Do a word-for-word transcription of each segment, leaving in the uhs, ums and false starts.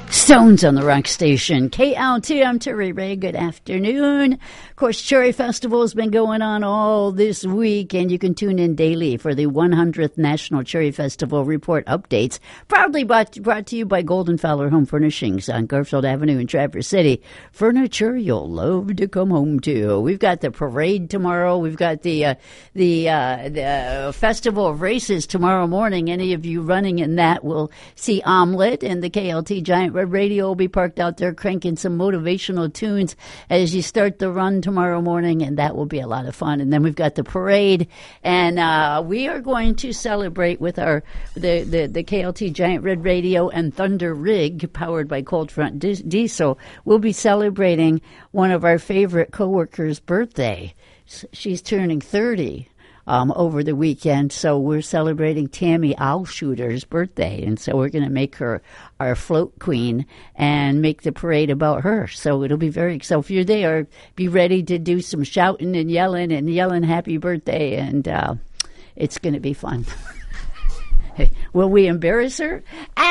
Stones on the Rock Station. K L T, I'm Terry Ray. Good afternoon. Of course, Cherry Festival has been going on all this week, and you can tune in daily for the one hundredth National Cherry Festival report updates. Proudly brought, brought to you by Golden Fowler Home Furnishings on Garfield Avenue in Traverse City. Furniture you'll love to come home to. We've got the parade tomorrow. We've got the uh, the, uh, the uh, Festival of Races tomorrow morning. Any of you running in that will see Omelette, and the K L T Giant Red Radio will be parked out there cranking some motivational tunes as you start the run tomorrow morning, and that will be a lot of fun. And then we've got the parade, and uh, we are going to celebrate with our the, the, the K L T Giant Red Radio and Thunder Rig, powered by Cold Front Diesel. We'll be celebrating one of our favorite coworkers' birthday. She's turning thirty. Um, over the weekend, so we're celebrating Tammy Owlshooter's birthday, and so we're going to make her our float queen and make the parade about her. So it'll be very exciting. So if you're there, be ready to do some shouting and yelling and yelling happy birthday, and uh, it's going to be fun. Will we embarrass her?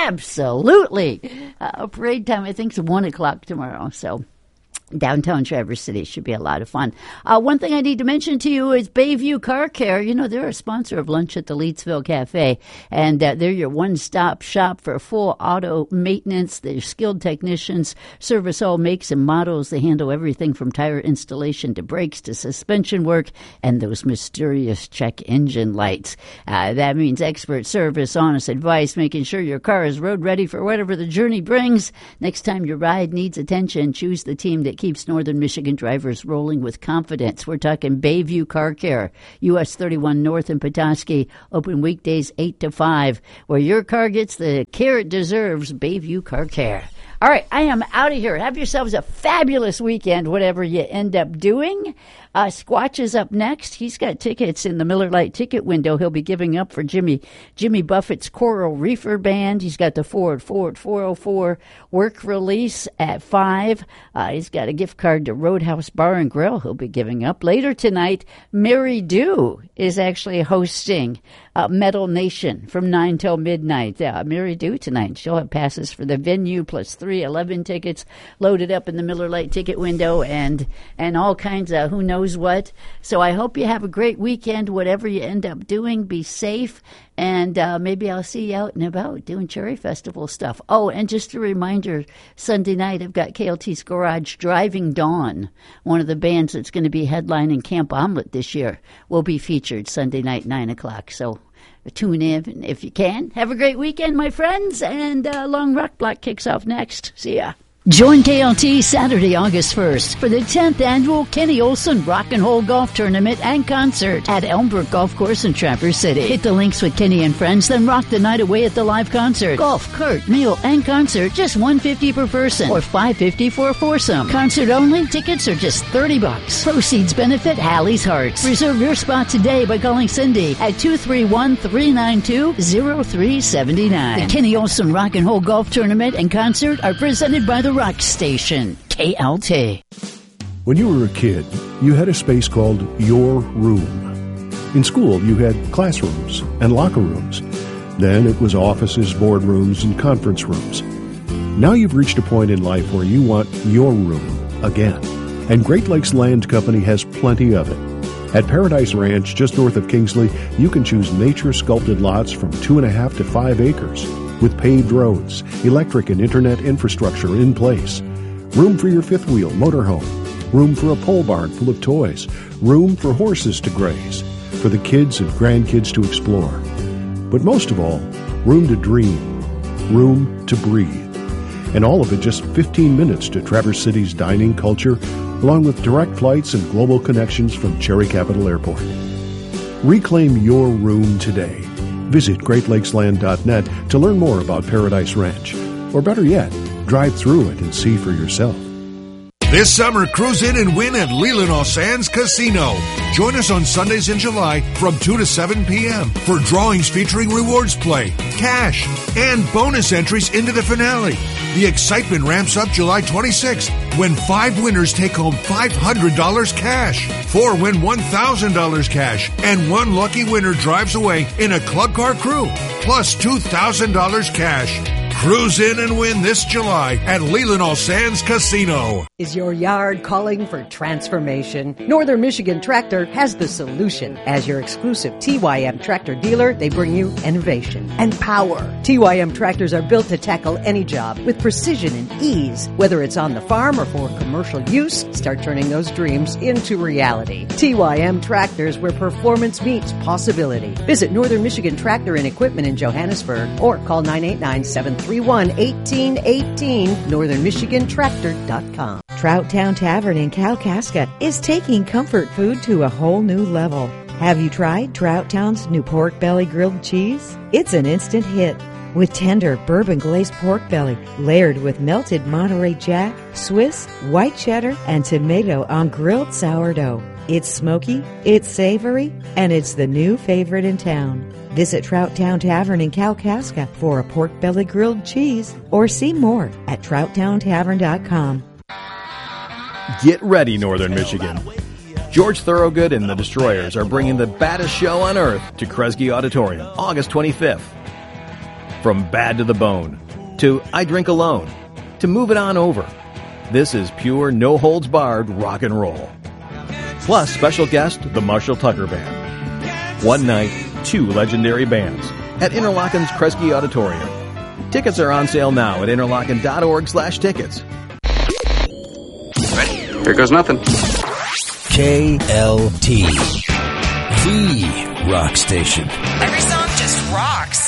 Absolutely. Uh, parade time, I think, is one o'clock tomorrow, so downtown Traverse City should be a lot of fun. Uh, one thing I need to mention to you is Bayview Car Care. You know, they're a sponsor of lunch at the Leedsville Cafe, and uh, they're your one-stop shop for full auto maintenance. They're skilled technicians, service all makes and models. They handle everything from tire installation to brakes to suspension work and those mysterious check engine lights. Uh, that means expert service, honest advice, making sure your car is road ready for whatever the journey brings. Next time your ride needs attention, choose the team that keeps Northern Michigan drivers rolling with confidence. We're talking Bayview Car Care, U S thirty-one North in Petoskey, open weekdays eight to five. Where your car gets the care it deserves, Bayview Car Care. All right, I am out of here. Have yourselves a fabulous weekend, whatever you end up doing. Uh, Squatch is up next. He's got tickets in the Miller Lite ticket window. He'll be giving up for Jimmy Jimmy Buffett's Coral Reefer Band. He's got the Ford Ford four oh four work release at five. Uh, he's got a gift card to Roadhouse Bar and Grill he'll be giving up. Later tonight, Mary Dew is actually hosting uh, Metal Nation from nine till midnight. Uh, Mary Dew tonight. She'll have passes for the venue plus three eleven tickets loaded up in the Miller Lite ticket window, and, and all kinds of who knows what. So I hope you have a great weekend, whatever you end up doing. Be safe, and uh, maybe I'll see you out and about doing Cherry Festival stuff. Oh, and just a reminder, Sunday night I've got K L T's Garage Driving Dawn, one of the bands that's going to be headlining Camp Omelette this year, will be featured Sunday night, nine o'clock. So tune in if you can. Have a great weekend, my friends, and uh, Long Rock Block kicks off next. See ya. Join K L T Saturday, August first for the tenth annual Kenny Olson Rock and Roll Golf Tournament and Concert at Elmbrook Golf Course in Traverse City. Hit the links with Kenny and friends, then rock the night away at the live concert. Golf, cart, meal, and concert, just one hundred fifty dollars per person or five hundred fifty dollars for a foursome. Concert only, tickets are just thirty bucks. Proceeds benefit Hallie's Hearts. Reserve your spot today by calling Cindy at two three one, three nine two, zero three seven nine. The Kenny Olson Rock and Roll Golf Tournament and Concert are presented by the Rock Station, K L T. When you were a kid, you had a space called your room. In school, you had classrooms and locker rooms. Then it was offices, boardrooms, and conference rooms. Now you've reached a point in life where you want your room again. And Great Lakes Land Company has plenty of it. At Paradise Ranch, just north of Kingsley, you can choose nature-sculpted lots from two and a half to five acres. With paved roads, electric and internet infrastructure in place. Room for your fifth wheel motorhome. Room for a pole barn full of toys. Room for horses to graze. For the kids and grandkids to explore. But most of all, room to dream. Room to breathe. And all of it just fifteen minutes to Traverse City's dining culture, along with direct flights and global connections from Cherry Capital Airport. Reclaim your room today. Visit great lakes land dot net to learn more about Paradise Ranch. Or better yet, drive through it and see for yourself. This summer, cruise in and win at Leland All Sands Casino. Join us on Sundays in July from two to seven p.m. for drawings featuring rewards play, cash, and bonus entries into the finale. The excitement ramps up July twenty-sixth when five winners take home five hundred dollars cash, four win one thousand dollars cash, and one lucky winner drives away in a club car crew, plus two thousand dollars cash. Cruise in and win this July at Leland All Sands Casino. Is your yard calling for transformation? Northern Michigan Tractor has the solution. As your exclusive T Y M tractor dealer, they bring you innovation and power. T Y M tractors are built to tackle any job with precision and ease. Whether it's on the farm or for commercial use, start turning those dreams into reality. T Y M Tractors, where performance meets possibility. Visit Northern Michigan Tractor and Equipment in Johannesburg or call nine eight nine, seven three one, one eight one eight, northern michigan tractor dot com. Trout Town Tavern in Kalkaska is taking comfort food to a whole new level. Have you tried Trout Town's new pork belly grilled cheese? It's an instant hit. With tender bourbon glazed pork belly layered with melted Monterey Jack, Swiss, white cheddar, and tomato on grilled sourdough. It's smoky, it's savory, and it's the new favorite in town. Visit Trout Town Tavern in Kalkaska for a pork belly grilled cheese or see more at trout town tavern dot com. Get ready, Northern Michigan. George Thorogood and the Destroyers are bringing the baddest show on earth to Kresge Auditorium, August twenty-fifth. From Bad to the Bone, to I Drink Alone, to Move It On Over, this is pure, no-holds-barred rock and roll. Plus, special guest, the Marshall Tucker Band. One night, two legendary bands at Interlochen's Kresge Auditorium. Tickets are on sale now at interlochen dot org slash tickets. Here goes nothing. K L T, the rock station. Every song just rocks.